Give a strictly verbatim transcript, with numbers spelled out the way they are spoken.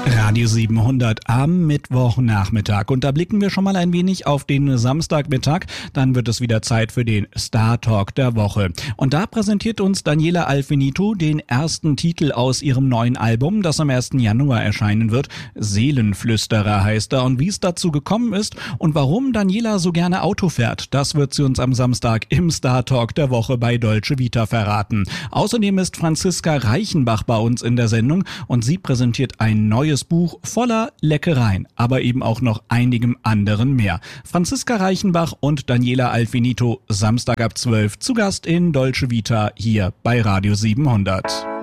Radio siebenhundert am Mittwochnachmittag. Und da blicken wir schon mal ein wenig auf den Samstagmittag. Dann wird es wieder Zeit für den Star Talk der Woche. Und da präsentiert uns Daniela Alfinito den ersten Titel aus ihrem neuen Album, das am ersten Januar erscheinen wird. Seelenflüsterer heißt er. Und wie es dazu gekommen ist und warum Daniela so gerne Auto fährt, das wird sie uns am Samstag im Star Talk der Woche bei Dolce Vita verraten. Außerdem ist Franziska Reichenbach bei uns in der Sendung und sie präsentiert ein neues Buch voller Leckereien, aber eben auch noch einigem anderen mehr. Franziska Reichenbach und Daniela Alfinito, Samstag ab zwölf, zu Gast in Dolce Vita hier bei Radio siebenhundert.